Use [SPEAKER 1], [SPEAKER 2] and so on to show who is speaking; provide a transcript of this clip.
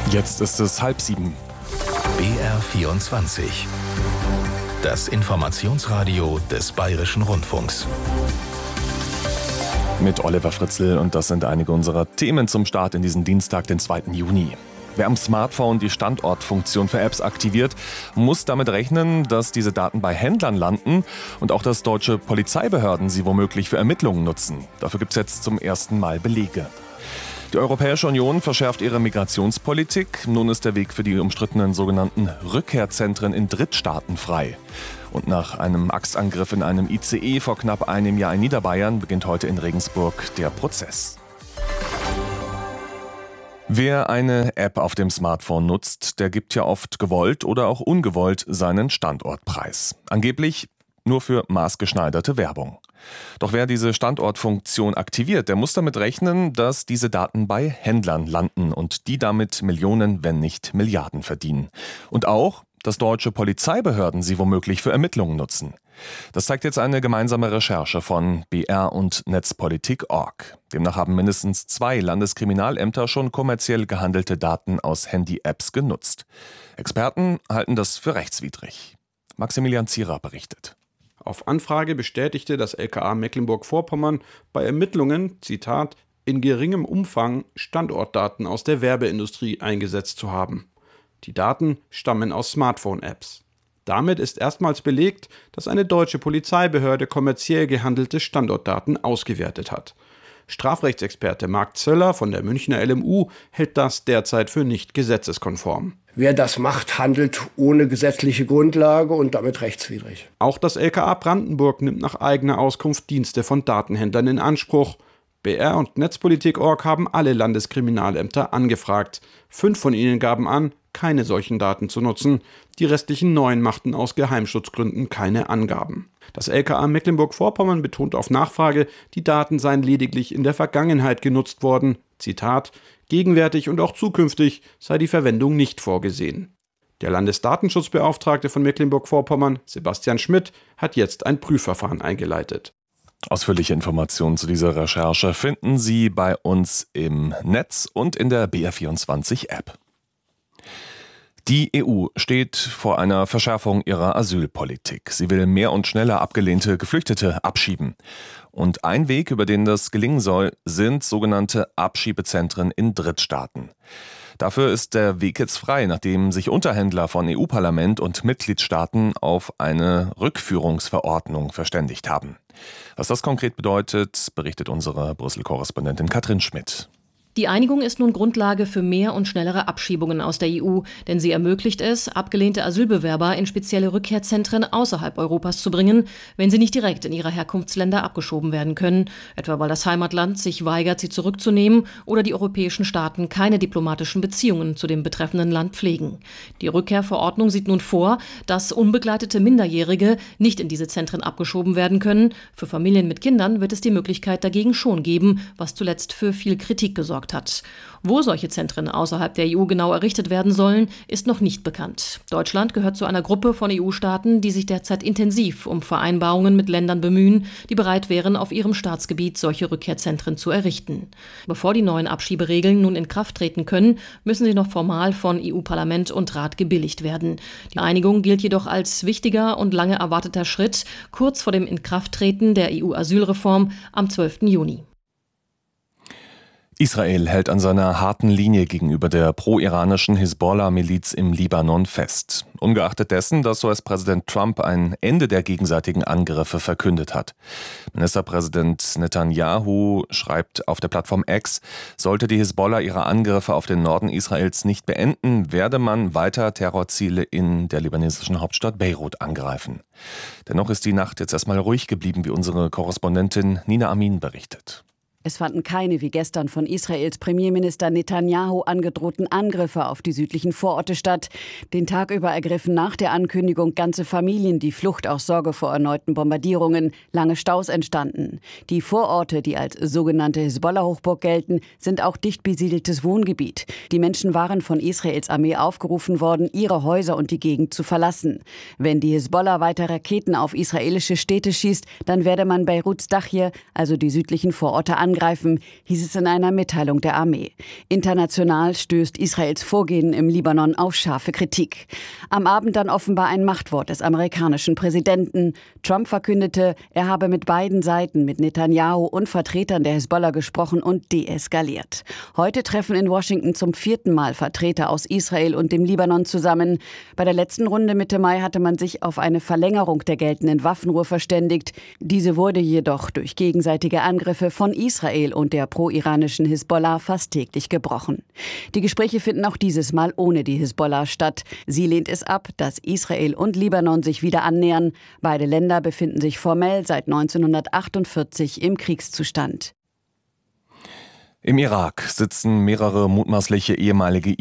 [SPEAKER 1] Jetzt ist es 6:30.
[SPEAKER 2] BR24. Das Informationsradio des Bayerischen Rundfunks.
[SPEAKER 1] Mit Oliver Fritzl, und das sind einige unserer Themen zum Start in diesen Dienstag, den 2. Juni. Wer am Smartphone die Standortfunktion für Apps aktiviert, muss damit rechnen, dass diese Daten bei Händlern landen und auch dass deutsche Polizeibehörden sie womöglich für Ermittlungen nutzen. Dafür gibt es jetzt zum ersten Mal Belege. Die Europäische Union verschärft ihre Migrationspolitik. Nun ist der Weg für die umstrittenen sogenannten Rückkehrzentren in Drittstaaten frei. Und nach einem Axtangriff in einem ICE vor knapp einem Jahr in Niederbayern beginnt heute in Regensburg der Prozess. Wer eine App auf dem Smartphone nutzt, der gibt ja oft gewollt oder auch ungewollt seinen Standort preis. Angeblich nur für maßgeschneiderte Werbung. Doch wer diese Standortfunktion aktiviert, der muss damit rechnen, dass diese Daten bei Händlern landen und die damit Millionen, wenn nicht Milliarden verdienen. Und auch, dass deutsche Polizeibehörden sie womöglich für Ermittlungen nutzen. Das zeigt jetzt eine gemeinsame Recherche von BR und Netzpolitik.org. Demnach haben mindestens 2 Landeskriminalämter schon kommerziell gehandelte Daten aus Handy-Apps genutzt. Experten halten das für rechtswidrig. Maximilian Zierer berichtet.
[SPEAKER 3] Auf Anfrage bestätigte das LKA Mecklenburg-Vorpommern bei Ermittlungen, Zitat, in geringem Umfang Standortdaten aus der Werbeindustrie eingesetzt zu haben. Die Daten stammen aus Smartphone-Apps. Damit ist erstmals belegt, dass eine deutsche Polizeibehörde kommerziell gehandelte Standortdaten ausgewertet hat. Strafrechtsexperte Marc Zöller von der Münchner LMU hält das derzeit für nicht gesetzeskonform.
[SPEAKER 4] Wer das macht, handelt ohne gesetzliche Grundlage und damit rechtswidrig.
[SPEAKER 3] Auch das LKA Brandenburg nimmt nach eigener Auskunft Dienste von Datenhändlern in Anspruch. BR und Netzpolitik.org haben alle Landeskriminalämter angefragt. 5 von ihnen gaben an, keine solchen Daten zu nutzen. Die restlichen 9 machten aus Geheimschutzgründen keine Angaben. Das LKA Mecklenburg-Vorpommern betont auf Nachfrage, die Daten seien lediglich in der Vergangenheit genutzt worden. Zitat, gegenwärtig und auch zukünftig sei die Verwendung nicht vorgesehen. Der Landesdatenschutzbeauftragte von Mecklenburg-Vorpommern, Sebastian Schmidt, hat jetzt ein Prüfverfahren eingeleitet.
[SPEAKER 1] Ausführliche Informationen zu dieser Recherche finden Sie bei uns im Netz und in der BR24-App. Die EU steht vor einer Verschärfung ihrer Asylpolitik. Sie will mehr und schneller abgelehnte Geflüchtete abschieben. Und ein Weg, über den das gelingen soll, sind sogenannte Abschiebezentren in Drittstaaten. Dafür ist der Weg jetzt frei, nachdem sich Unterhändler von EU-Parlament und Mitgliedstaaten auf eine Rückführungsverordnung verständigt haben. Was das konkret bedeutet, berichtet unsere Brüssel-Korrespondentin Katrin Schmidt.
[SPEAKER 5] Die Einigung ist nun Grundlage für mehr und schnellere Abschiebungen aus der EU, denn sie ermöglicht es, abgelehnte Asylbewerber in spezielle Rückkehrzentren außerhalb Europas zu bringen, wenn sie nicht direkt in ihre Herkunftsländer abgeschoben werden können, etwa weil das Heimatland sich weigert, sie zurückzunehmen oder die europäischen Staaten keine diplomatischen Beziehungen zu dem betreffenden Land pflegen. Die Rückkehrverordnung sieht nun vor, dass unbegleitete Minderjährige nicht in diese Zentren abgeschoben werden können. Für Familien mit Kindern wird es die Möglichkeit dagegen schon geben, was zuletzt für viel Kritik gesorgt hat. Wo solche Zentren außerhalb der EU genau errichtet werden sollen, ist noch nicht bekannt. Deutschland gehört zu einer Gruppe von EU-Staaten, die sich derzeit intensiv um Vereinbarungen mit Ländern bemühen, die bereit wären, auf ihrem Staatsgebiet solche Rückkehrzentren zu errichten. Bevor die neuen Abschieberegeln nun in Kraft treten können, müssen sie noch formal von EU-Parlament und Rat gebilligt werden. Die Einigung gilt jedoch als wichtiger und lange erwarteter Schritt, kurz vor dem Inkrafttreten der EU-Asylreform am 12. Juni.
[SPEAKER 1] Israel hält an seiner harten Linie gegenüber der pro-iranischen Hisbollah-Miliz im Libanon fest. Ungeachtet dessen, dass US-Präsident Trump ein Ende der gegenseitigen Angriffe verkündet hat. Ministerpräsident Netanyahu schreibt auf der Plattform X, sollte die Hisbollah ihre Angriffe auf den Norden Israels nicht beenden, werde man weiter Terrorziele in der libanesischen Hauptstadt Beirut angreifen. Dennoch ist die Nacht jetzt erstmal ruhig geblieben, wie unsere Korrespondentin Nina Amin berichtet.
[SPEAKER 6] Es fanden keine wie gestern von Israels Premierminister Netanyahu angedrohten Angriffe auf die südlichen Vororte statt. Den Tag über ergriffen nach der Ankündigung ganze Familien die Flucht aus Sorge vor erneuten Bombardierungen. Lange Staus entstanden. Die Vororte, die als sogenannte Hisbollah-Hochburg gelten, sind auch dicht besiedeltes Wohngebiet. Die Menschen waren von Israels Armee aufgerufen worden, ihre Häuser und die Gegend zu verlassen. Wenn die Hisbollah weiter Raketen auf israelische Städte schießt, dann werde man Beiruts Dachir, also die südlichen Vororte, angreifen. angreifen, hieß es in einer Mitteilung der Armee. International stößt Israels Vorgehen im Libanon auf scharfe Kritik. Am Abend dann offenbar ein Machtwort des amerikanischen Präsidenten. Trump verkündete, er habe mit beiden Seiten, mit Netanyahu und Vertretern der Hisbollah gesprochen und deeskaliert. Heute treffen in Washington zum 4. Mal Vertreter aus Israel und dem Libanon zusammen. Bei der letzten Runde Mitte Mai hatte man sich auf eine Verlängerung der geltenden Waffenruhe verständigt. Diese wurde jedoch durch gegenseitige Angriffe von Israel und der pro-iranischen Hisbollah fast täglich gebrochen. Die Gespräche finden auch dieses Mal ohne die Hisbollah statt. Sie lehnt es ab, dass Israel und Libanon sich wieder annähern. Beide Länder befinden sich formell seit 1948 im Kriegszustand.
[SPEAKER 1] Im Irak sitzen mehrere mutmaßliche ehemalige